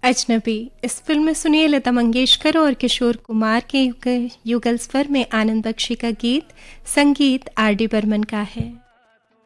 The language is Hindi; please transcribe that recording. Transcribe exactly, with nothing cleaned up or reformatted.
अजनबी। इस फिल्म में सुनिए लता मंगेशकर और किशोर कुमार के युगल स्वर में आनंद बख्शी का गीत। संगीत आर डी बर्मन का है।